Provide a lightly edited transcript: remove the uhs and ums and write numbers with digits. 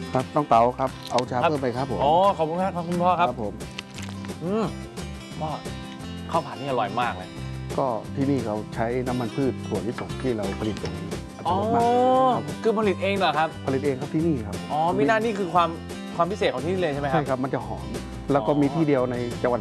ครับน้องเต๋าครับเอาชาเพิ่มไปครับผมอ๋อขอบคุณครับคุณพ่อครับผมพ่อข้าวผัดนี่อร่อยมากเลยก็ที่นี่เขาใช้น้ำมันพืชถั่วลิสงที่เราผลิตเองอัตอ๋อโนมัติครับผมคือผลิตเองเหรอครับผลิตเองครับที่นี่ครับอ๋อมิน่านี่คือความพิเศษของที่นี่เลยใช่ไหมครัใช่บครับมันจะหอมแล้วก็มีที่เดียวในจังหวัด